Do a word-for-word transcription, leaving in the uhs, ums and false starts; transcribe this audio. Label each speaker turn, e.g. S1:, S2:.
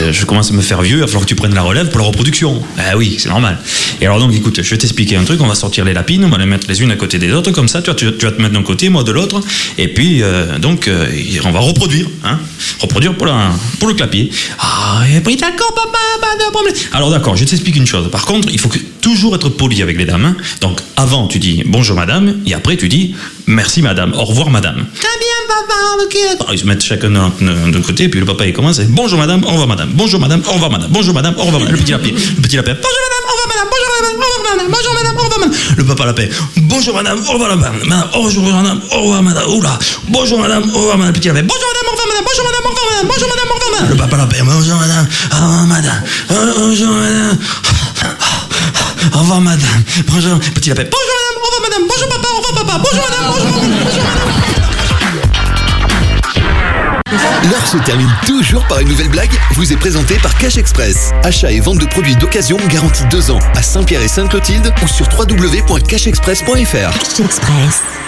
S1: je commence à me faire vieux, il va falloir que tu prennes la relève pour la reproduction. Ah oui, c'est normal. Et alors donc, écoute, je vais t'expliquer un truc, on va sortir les lapines, on va les mettre les unes à côté des autres, comme ça, tu vas, tu, tu vas te mettre d'un côté, moi de l'autre, et puis, euh, donc, euh, on va reproduire, hein, reproduire pour, la, pour le clapier. Ah, et puis d'accord, papa, pas de problème. Alors d'accord, je t'explique une chose. Par contre, il faut que, toujours être poli avec les dames. Hein. Donc, avant, tu dis bonjour madame, et après, tu dis merci madame, au revoir madame. Très bien, papa, ok. Alors, ils se mettent chacun d'un côté, et puis le papa, il commence, et bonjour madame, au revoir madame, bonjour madame, au revoir madame, bonjour madame, au revoir madame, le petit lapin, le petit lapin, bonjour madame, au revoir madame, bonjour madame, au revoir madame, bonjour madame, au revoir madame, le papa lapin, bonjour madame, au revoir madame, madame, bonjour madame, au revoir madame, oula, bonjour madame, au revoir madame, le petit lapin, bonjour madame, au revoir madame, bonjour madame, au revoir madame, bonjour madame, au revoir madame, le papa lapin, bonjour madame, au revoir madame, bonjour madame, au revoir madame, bonjour, petit lapin, bonjour madame, au revoir madame, bonjour papa, au revoir papa, bonjour madame, bonjour madame, bonjour madame.
S2: L'heure se termine toujours par une nouvelle blague, vous est présentée par Cash Express. Achat et vente de produits d'occasion garantis deux ans à Saint-Pierre et Sainte-Clotilde ou sur w w w point cash express point f r.
S3: Cash Express.